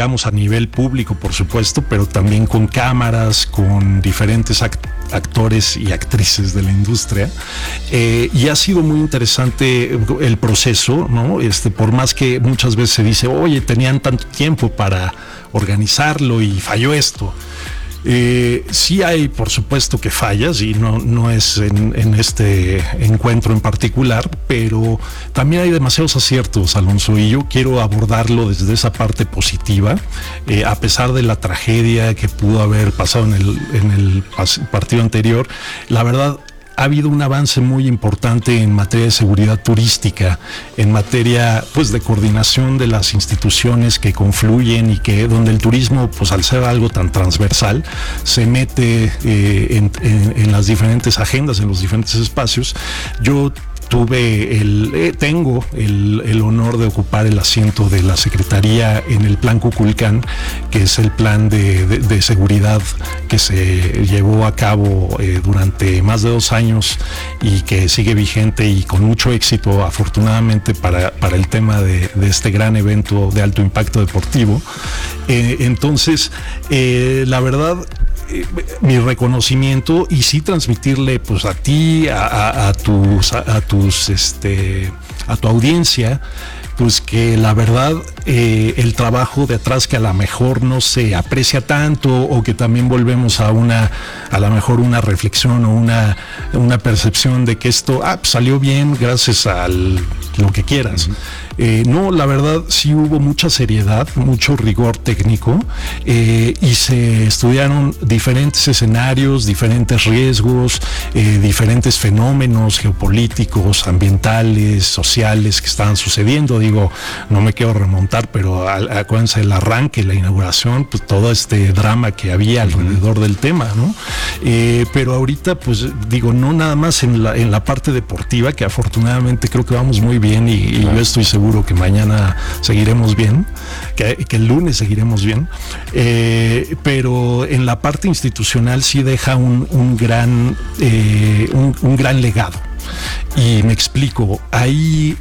digamos a nivel público, por supuesto, pero también con cámaras, con diferentes actores y actrices de la industria, y ha sido muy interesante el proceso, ¿no? Por más que muchas veces se dice, oye, tenían tanto tiempo para organizarlo y falló esto. Sí hay, por supuesto, que fallas, y no es en este encuentro en particular, pero también hay demasiados aciertos, Alonso, y yo quiero abordarlo desde esa parte positiva, a pesar de la tragedia que pudo haber pasado en el partido anterior. La verdad, ha habido un avance muy importante en materia de seguridad turística, en materia pues de coordinación de las instituciones que confluyen y que donde el turismo, pues al ser algo tan transversal, se mete en las diferentes agendas, en los diferentes espacios. Yo tengo el honor de ocupar el asiento de la Secretaría en el Plan Kukulcán, que es el plan de seguridad que se llevó a cabo durante más de 2 años y que sigue vigente y con mucho éxito, afortunadamente, para el tema de este gran evento de alto impacto deportivo. Entonces, la verdad, mi reconocimiento, y sí transmitirle pues a ti, a tu audiencia, pues que la verdad, el trabajo de atrás, que a lo mejor no se aprecia tanto, o que también volvemos a lo mejor una reflexión o una percepción de que esto pues salió bien gracias a lo que quieras. No, la verdad sí hubo mucha seriedad, mucho rigor técnico, y se estudiaron diferentes escenarios, diferentes riesgos, diferentes fenómenos geopolíticos, ambientales, sociales que estaban sucediendo. Digo, no me quiero remontar, pero acuérdense del arranque, la inauguración, pues todo este drama que había alrededor del tema, ¿no? Pero ahorita, pues digo, no nada más en la parte deportiva, que afortunadamente creo que vamos muy bien, y yo estoy seguro que mañana seguiremos bien, que el lunes seguiremos bien, pero en la parte institucional sí deja un gran legado. Y me explico, ahí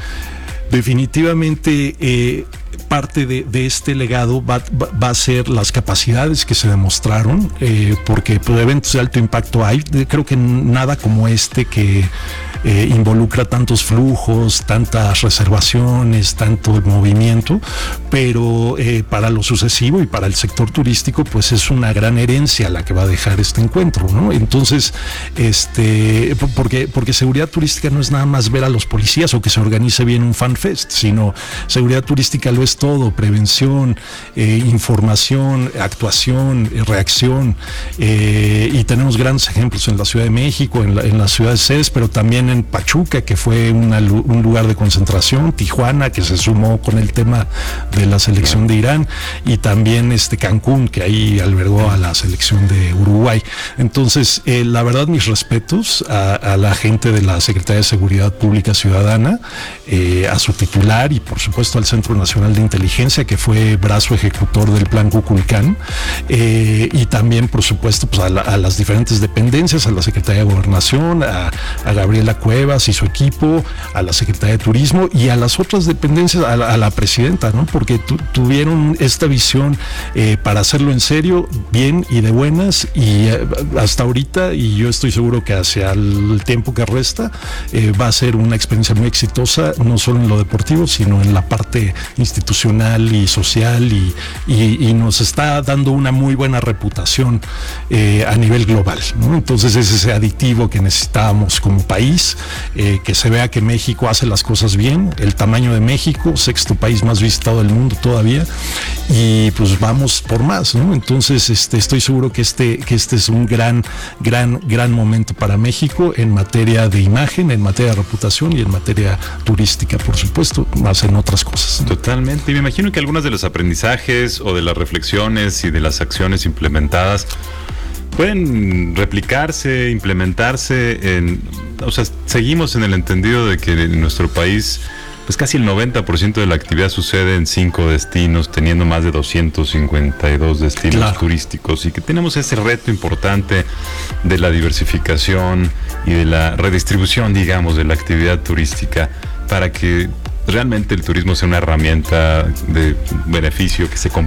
definitivamente parte de este legado va a ser las capacidades que se demostraron, porque pues, eventos de alto impacto hay, creo que nada como este que involucra tantos flujos, tantas reservaciones, tanto movimiento, pero para lo sucesivo y para el sector turístico, pues es una gran herencia la que va a dejar este encuentro, ¿no? Entonces, porque seguridad turística no es nada más ver a los policías o que se organice bien un fan fest, sino seguridad turística lo es todo: prevención, información, actuación, reacción, y tenemos grandes ejemplos en la Ciudad de México, en la ciudad de CES, pero también en Pachuca, que fue un lugar de concentración, Tijuana, que se sumó con el tema de la selección de Irán, y también Cancún, que ahí albergó a la selección de Uruguay. Entonces, la verdad, mis respetos a la gente de la Secretaría de Seguridad Pública Ciudadana, a su titular, y por supuesto al Centro Nacional de Inteligencia, que fue brazo ejecutor del Plan Kukulcán, y también, por supuesto, pues a las diferentes dependencias, a la Secretaría de Gobernación, a Gabriela Cuevas y su equipo, a la Secretaría de Turismo y a las otras dependencias, a la presidenta, ¿no? Porque tuvieron esta visión para hacerlo en serio, bien y de buenas, y hasta ahorita, y yo estoy seguro que hacia el tiempo que resta, va a ser una experiencia muy exitosa, no solo en lo deportivo, sino en la parte institucional y social, y nos está dando una muy buena reputación a nivel global, ¿no? Entonces es ese aditivo que necesitábamos como país, que se vea que México hace las cosas bien, el tamaño de México, 6º país más visitado del mundo todavía, y pues vamos por más, ¿no? Entonces estoy seguro que este es un gran momento para México en materia de imagen, en materia de reputación y en materia turística, por supuesto, más en otras cosas. Totalmente, y me imagino que algunas de los aprendizajes o de las reflexiones y de las acciones implementadas pueden replicarse, implementarse seguimos en el entendido de que en nuestro país pues casi el 90% de la actividad sucede en 5 destinos, teniendo más de 252 destinos turísticos, y que tenemos ese reto importante de la diversificación y de la redistribución, digamos, de la actividad turística, para que realmente el turismo sea una herramienta de beneficio que se